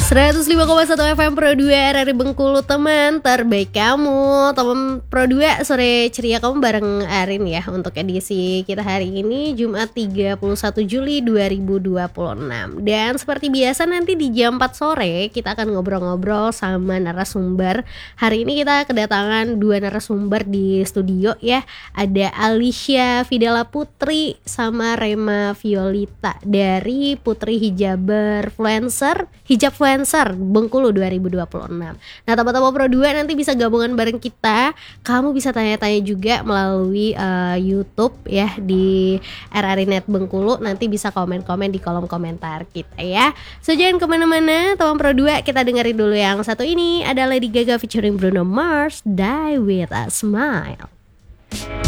105,1 FM Pro 2 RRI Bengkulu, teman terbaik kamu. Teman Pro 2 sore ceria kamu bareng Arin ya. Untuk edisi kita hari ini Jumat 31 Juli 2026. Dan seperti biasa nanti di jam 4 sore kita akan ngobrol-ngobrol sama narasumber. Hari ini kita kedatangan dua narasumber di studio ya. Ada Alicia Fidela Putri sama Rema Violita dari Putri Hijab Influencer Bengkulu 2026. Nah, teman-teman Pro 2 nanti bisa gabungan bareng kita. Kamu bisa tanya-tanya juga melalui YouTube ya di RRI Net Bengkulu. Nanti bisa komen-komen di kolom komentar kita ya. So jangan kemana-mana, teman Pro 2, kita dengerin dulu yang satu ini. Ada Lady Gaga featuring Bruno Mars, Die With A Smile.